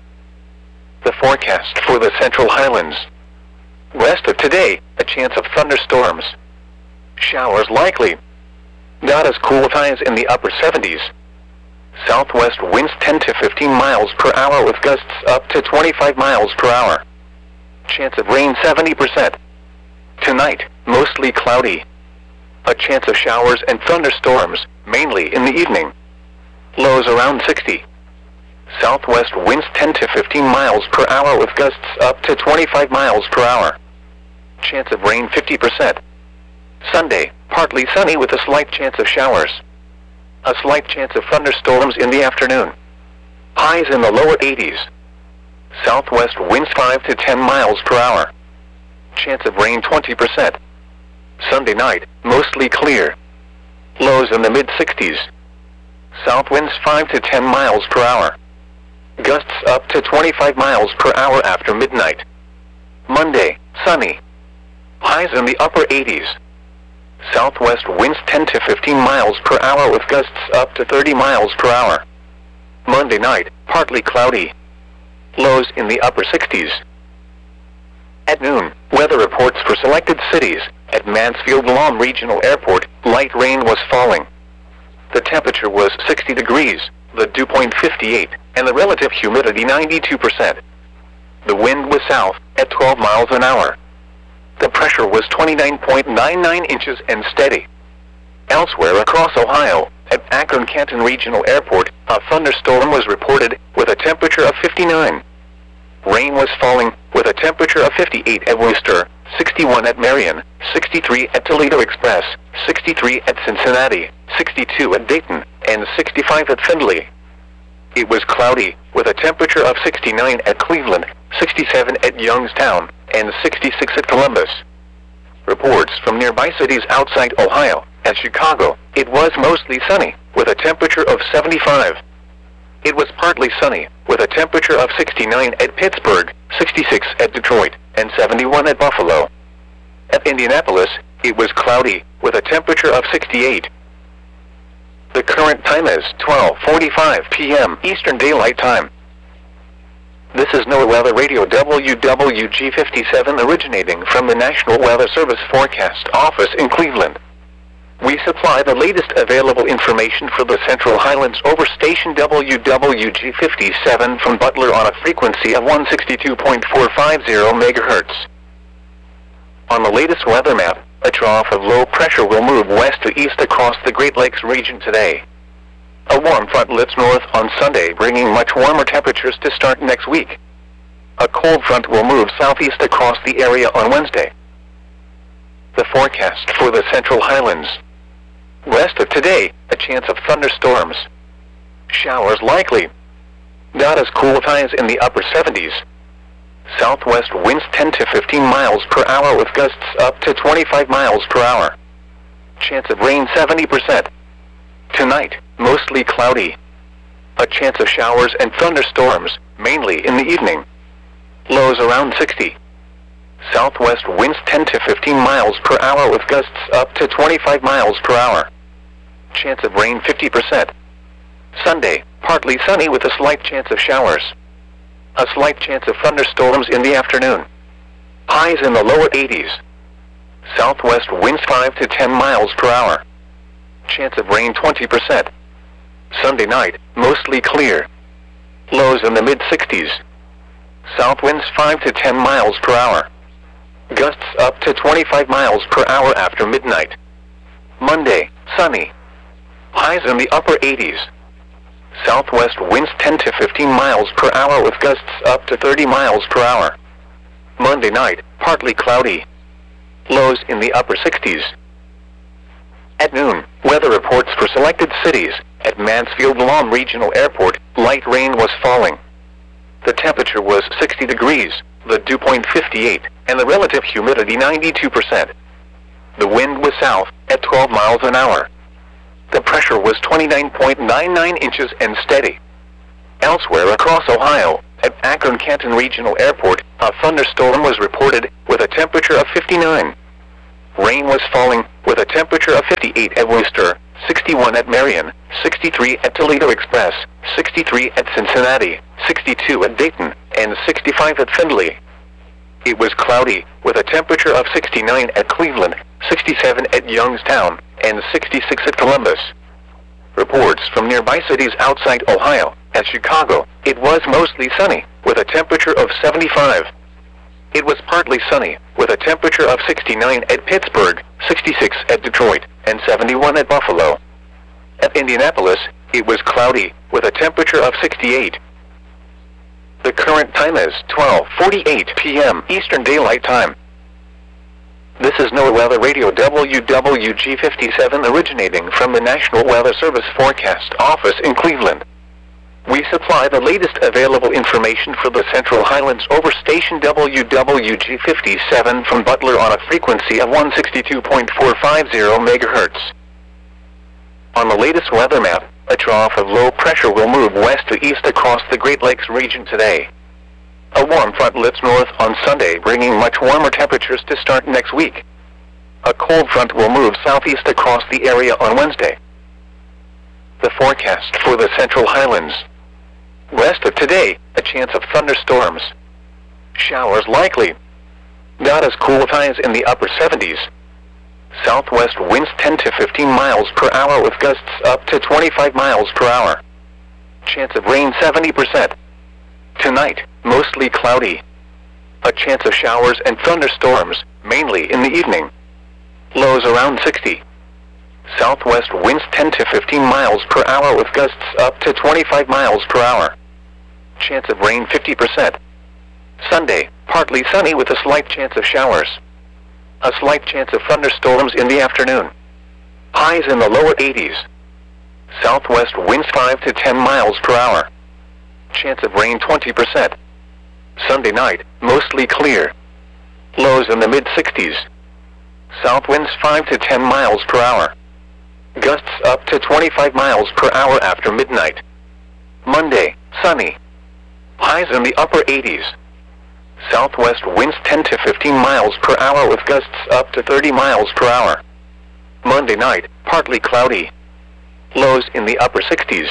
The forecast for the Central Highlands. West of today, a chance of thunderstorms. Showers likely. Not as cool with highs in the upper seventies. Southwest winds ten to fifteen miles per hour with gusts up to twenty-five miles per hour. Chance of rain seventy percent. Tonight, mostly cloudy. A chance of showers and thunderstorms, mainly in the evening. Lows around sixty. Southwest winds ten to fifteen miles per hour with gusts up to twenty-five miles per hour. Chance of rain fifty percent. Sunday, partly sunny with a slight chance of showers. A slight chance of thunderstorms in the afternoon. Highs in the lower eighties. Southwest winds five to ten miles per hour. Chance of rain twenty percent. Sunday night, mostly clear. Lows in the mid sixties. South winds five to ten miles per hour. Gusts up to twenty-five miles per hour after midnight. Monday, sunny. Highs in the upper eighties. Southwest winds ten to fifteen miles per hour with gusts up to thirty miles per hour. Monday night, partly cloudy. Lows in the upper sixties. At noon, weather reports for selected cities. At Mansfield-Lom Regional Airport, light rain was falling. The temperature was sixty degrees, the dew point fifty-eight, and the relative humidity ninety-two percent. The wind was south, at twelve miles an hour. The pressure was twenty-nine point nine nine inches and steady. Elsewhere across Ohio, at Akron-Canton Regional Airport, a thunderstorm was reported, with a temperature of fifty-nine. Rain was falling, with a temperature of fifty-eight at Worcester, sixty-one at Marion, sixty-three at Toledo Express, sixty-three at Cincinnati, sixty-two at Dayton, and sixty-five at Findlay. It was cloudy, with a temperature of sixty-nine at Cleveland, sixty-seven at Youngstown, and sixty-six at Columbus. Reports from nearby cities outside Ohio. At Chicago, it was mostly sunny, with a temperature of seventy-five. It was partly sunny, with a temperature of sixty-nine at Pittsburgh, sixty-six at Detroit, and seventy-one at Buffalo. At Indianapolis, it was cloudy, with a temperature of sixty-eight. The current time is twelve forty-five p m Eastern Daylight Time. This is NOAA Weather Radio W W G fifty-seven, originating from the National Weather Service Forecast Office in Cleveland. We supply the latest available information for the Central Highlands over station W W G fifty-seven from Butler on a frequency of one sixty-two point four five zero megahertz. On the latest weather map, a trough of low pressure will move west to east across the Great Lakes region today. A warm front lifts north on Sunday, bringing much warmer temperatures to start next week. A cold front will move southeast across the area on Wednesday. The forecast for the Central Highlands. West of today, a chance of thunderstorms. Showers likely. Not as cool with highs in the upper seventies. Southwest winds ten to fifteen miles per hour with gusts up to twenty-five miles per hour. Chance of rain seventy percent. Tonight, mostly cloudy. A chance of showers and thunderstorms, mainly in the evening. Lows around sixty. Southwest winds ten to fifteen miles per hour with gusts up to twenty-five miles per hour. Chance of rain fifty percent. Sunday, partly sunny with a slight chance of showers. A slight chance of thunderstorms in the afternoon. Highs in the lower eighties. Southwest winds five to ten miles per hour. Chance of rain twenty percent. Sunday night, mostly clear. Lows in the mid sixties. South winds five to ten miles per hour. Gusts up to twenty-five miles per hour after midnight. Monday, sunny. Highs in the upper eighties. Southwest winds ten to fifteen miles per hour with gusts up to thirty miles per hour. Monday night, partly cloudy. Lows in the upper sixties. At noon, weather reports for selected cities. At Mansfield-Lom Regional Airport, light rain was falling. The temperature was sixty degrees, the dew point fifty-eight, and the relative humidity ninety-two percent. The wind was south, at twelve miles an hour. The pressure was twenty-nine point nine nine inches and steady. Elsewhere across Ohio, at Akron-Canton Regional Airport, a thunderstorm was reported, with a temperature of fifty-nine. Rain was falling, with a temperature of fifty-eight at Worcester, sixty-one at Marion, sixty-three at Toledo Express, sixty-three at Cincinnati, sixty-two at Dayton, and sixty-five at Findlay. It was cloudy, with a temperature of sixty-nine at Cleveland, sixty-seven at Youngstown, and sixty-six at Columbus. Reports from nearby cities outside Ohio. At Chicago, it was mostly sunny, with a temperature of seventy-five. It was partly sunny, with a temperature of sixty-nine at Pittsburgh, sixty-six at Detroit, and seventy-one at Buffalo. At Indianapolis, it was cloudy, with a temperature of sixty-eight. The current time is twelve forty-eight p m Eastern Daylight Time. This is NOAA Weather Radio W W G fifty-seven originating from the National Weather Service Forecast Office in Cleveland. We supply the latest available information for the Central Highlands over station W W G fifty-seven from Butler on a frequency of one sixty-two point four five zero megahertz. On the latest weather map, a trough of low pressure will move west to east across the Great Lakes region today. A warm front lifts north on Sunday, bringing much warmer temperatures to start next week. A cold front will move southeast across the area on Wednesday. The forecast for the Central Highlands. West of today, a chance of thunderstorms. Showers likely. Not as cool with highs in the upper seventies. Southwest winds ten to fifteen miles per hour with gusts up to twenty-five miles per hour. Chance of rain seventy percent. Tonight, mostly cloudy. A chance of showers and thunderstorms, mainly in the evening. Lows around sixty. Southwest winds ten to fifteen miles per hour with gusts up to twenty-five miles per hour. Chance of rain fifty percent. Sunday, partly sunny with a slight chance of showers. A slight chance of thunderstorms in the afternoon. Highs in the lower eighties. Southwest winds five to ten miles per hour. Chance of rain twenty percent. Sunday night, mostly clear. Lows in the mid sixties. South winds five to ten miles per hour. Gusts up to twenty-five miles per hour after midnight. Monday, sunny. Highs in the upper eighties. Southwest winds ten to fifteen miles per hour with gusts up to thirty miles per hour. Monday night, partly cloudy. Lows in the upper sixties.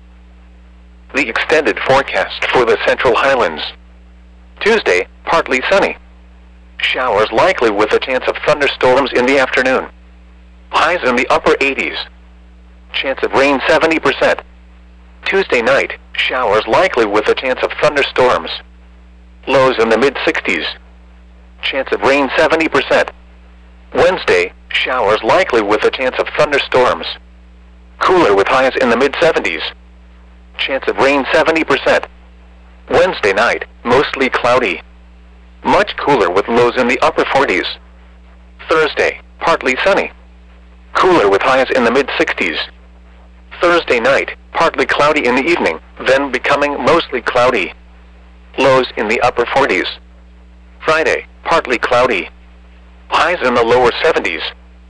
The extended forecast for the Central Highlands. Tuesday, partly sunny. Showers likely with a chance of thunderstorms in the afternoon. Highs in the upper eighties. Chance of rain seventy percent. Tuesday night, showers likely with a chance of thunderstorms. Lows in the mid sixties. Chance of rain seventy percent. Wednesday, showers likely with a chance of thunderstorms. Cooler with highs in the mid seventies. Chance of rain seventy percent. Wednesday night, mostly cloudy. Much cooler with lows in the upper forties. Thursday, partly sunny. Cooler with highs in the mid sixties. Thursday night, partly cloudy in the evening, then becoming mostly cloudy. Lows in the upper forties. Friday, partly cloudy. Highs in the lower seventies.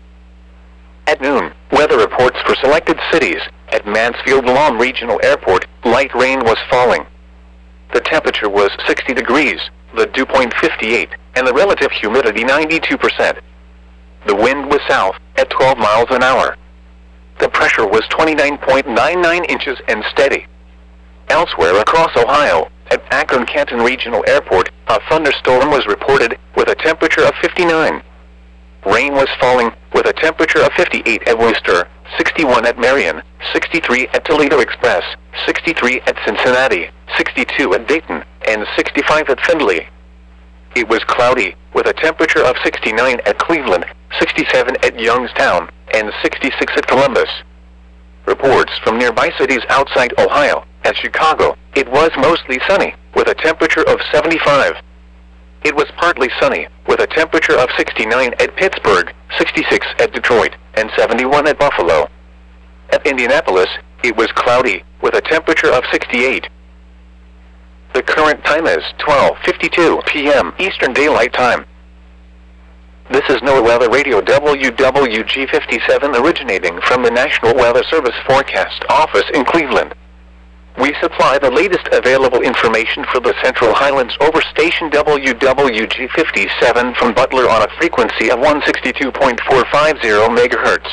At noon, weather reports for selected cities. At Mansfield-Lom Regional Airport, light rain was falling. The temperature was sixty degrees, the dew point fifty-eight, and the relative humidity ninety-two percent. The wind was south, at twelve miles an hour. The pressure was twenty-nine point nine nine inches and steady. Elsewhere across Ohio, at Akron-Canton Regional Airport, a thunderstorm was reported, with a temperature of fifty-nine. Rain was falling, with a temperature of fifty-eight at Worcester, sixty-one at Marion, sixty-three at Toledo Express, sixty-three at Cincinnati, sixty-two at Dayton, and sixty-five at Findlay. It was cloudy, with a temperature of sixty-nine at Cleveland, sixty-seven at Youngstown, and sixty-six at Columbus. Reports from nearby cities outside Ohio. At Chicago, it was mostly sunny, with a temperature of seventy-five. It was partly sunny, with a temperature of sixty-nine at Pittsburgh, sixty-six at Detroit, and seventy-one at Buffalo. At Indianapolis, it was cloudy, with a temperature of sixty-eight. The current time is twelve fifty-two p m Eastern Daylight Time. This is NOAA Weather Radio W W G fifty-seven originating from the National Weather Service Forecast Office in Cleveland. We supply the latest available information for the Central Highlands over station W W G fifty-seven from Butler on a frequency of one sixty-two point four five zero megahertz.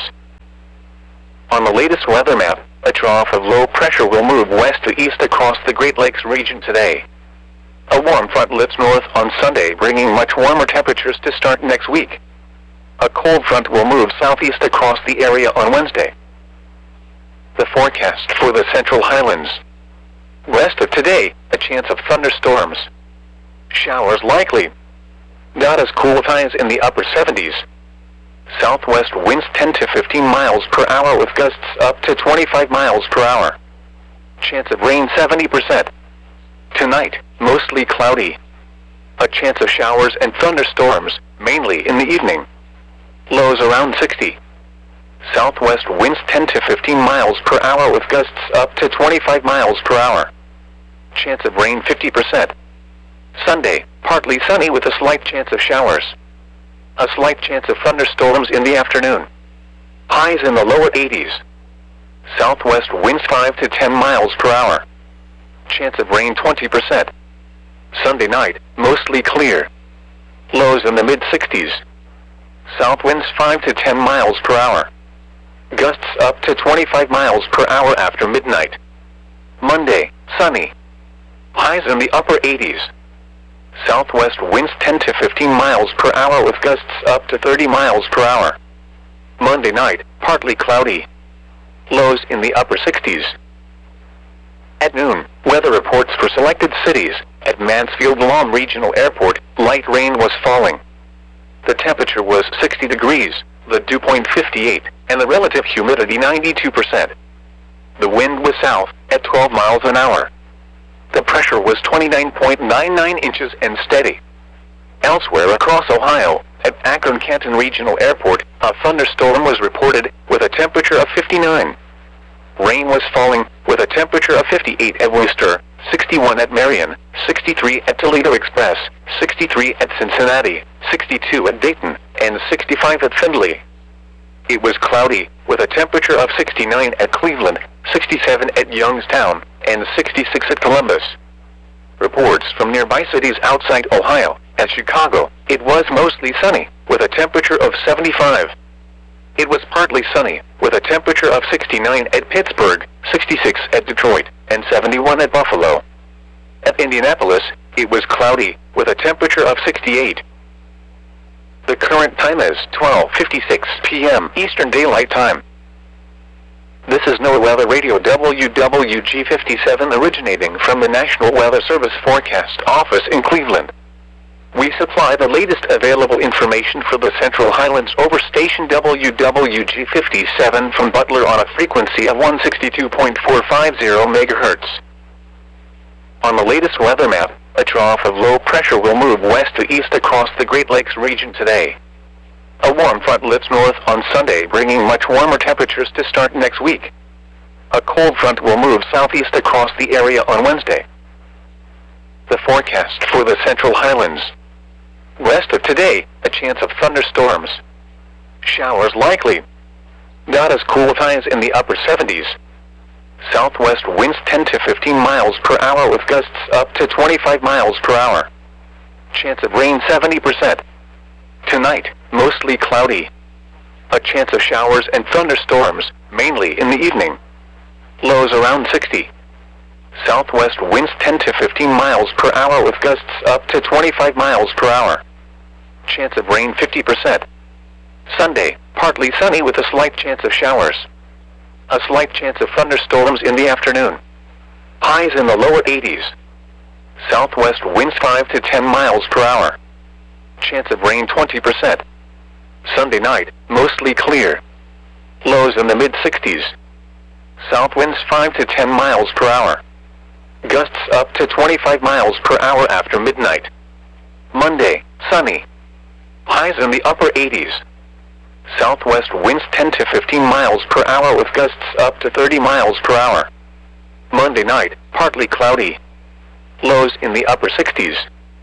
On the latest weather map, a trough of low pressure will move west to east across the Great Lakes region today. A warm front lifts north on Sunday, bringing much warmer temperatures to start next week. A cold front will move southeast across the area on Wednesday. The forecast for the Central Highlands. West of today, a chance of thunderstorms. Showers likely. Not as cool, with highs in the upper seventies. Southwest winds ten to fifteen miles per hour with gusts up to twenty-five miles per hour. Chance of rain seventy percent. Tonight, mostly cloudy. A chance of showers and thunderstorms, mainly in the evening. Lows around sixty. Southwest winds ten to fifteen miles per hour with gusts up to twenty-five miles per hour. Chance of rain fifty percent. Sunday, partly sunny with a slight chance of showers. A slight chance of thunderstorms in the afternoon. Highs in the lower eighties. Southwest winds five to ten miles per hour. Chance of rain twenty percent. Sunday night, mostly clear. Lows in the mid sixties. South winds five to ten miles per hour. Gusts up to twenty-five miles per hour after midnight. Monday, sunny. Highs in the upper eighties. Southwest winds ten to fifteen miles per hour with gusts up to thirty miles per hour. Monday night, partly cloudy. Lows in the upper sixties. At noon, weather reports for selected cities. At Mansfield-Lom Regional Airport, light rain was falling. The temperature was sixty degrees, the dew point fifty-eight, and the relative humidity ninety-two percent. The wind was south, at twelve miles an hour. The pressure was twenty-nine point nine nine inches and steady. Elsewhere across Ohio, at Akron-Canton Regional Airport, a thunderstorm was reported, with a temperature of fifty-nine. Rain was falling, with a temperature of fifty-eight at Worcester, sixty-one at Marion, sixty-three at Toledo Express, sixty-three at Cincinnati, sixty-two at Dayton, and sixty-five at Findlay. It was cloudy, with a temperature of sixty-nine at Cleveland, sixty-seven at Youngstown, and sixty-six at Columbus. Reports from nearby cities outside Ohio. At Chicago, it was mostly sunny, with a temperature of seventy-five. It was partly sunny, with a temperature of sixty-nine at Pittsburgh, sixty-six at Detroit, and seventy-one at Buffalo. At Indianapolis, it was cloudy, with a temperature of sixty-eight. The current time is twelve fifty-six p m Eastern Daylight Time. This is NOAA Weather Radio W W G fifty-seven, originating from the National Weather Service Forecast Office in Cleveland. We supply the latest available information for the Central Highlands over station W W G fifty-seven from Butler on a frequency of one sixty-two point four five zero megahertz. On the latest weather map, a trough of low pressure will move west to east across the Great Lakes region today. A warm front lifts north on Sunday, bringing much warmer temperatures to start next week. A cold front will move southeast across the area on Wednesday. The forecast for the Central Highlands. West of today, a chance of thunderstorms. Showers likely. Not as cool, with highs in the upper seventies. Southwest winds ten to fifteen miles per hour with gusts up to twenty-five miles per hour. Chance of rain seventy percent. Tonight, mostly cloudy. A chance of showers and thunderstorms, mainly in the evening. Lows around sixty. Southwest winds ten to fifteen miles per hour with gusts up to twenty-five miles per hour. Chance of rain fifty percent. Sunday, partly sunny with a slight chance of showers. A slight chance of thunderstorms in the afternoon. Highs in the lower eighties. Southwest winds five to ten miles per hour. Chance of rain twenty percent. Sunday night, mostly clear. Lows in the mid sixties. South winds five to ten miles per hour. Gusts up to twenty-five miles per hour after midnight. Monday, sunny. Highs in the upper eighties. Southwest winds ten to fifteen miles per hour with gusts up to thirty miles per hour. Monday night, partly cloudy. Lows in the upper sixties.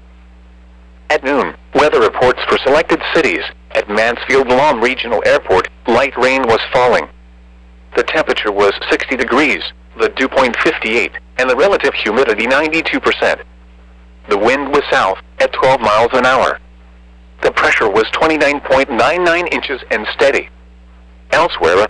At noon, weather reports for selected cities. At Mansfield-Lom Regional Airport, light rain was falling. The temperature was sixty degrees, the dew point fifty-eight, and the relative humidity ninety-two percent. The wind was south, at twelve miles an hour. The pressure was twenty-nine point nine nine inches and steady. Elsewhere